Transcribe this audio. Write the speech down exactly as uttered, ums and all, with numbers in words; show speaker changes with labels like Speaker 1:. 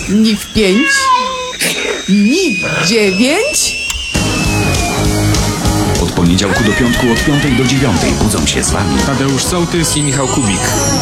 Speaker 1: N I W pięć, N I W dziewięć.
Speaker 2: Od poniedziałku do piątku od piątej do dziewiątej budzą się z wami
Speaker 3: Tadeusz Sołtys i Michał Kubik.